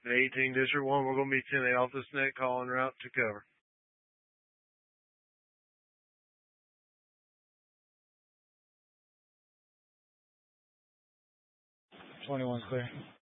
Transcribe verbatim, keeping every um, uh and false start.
eighteen District one, we're going to be ten eight off this net, calling route to cover. twenty-one clear.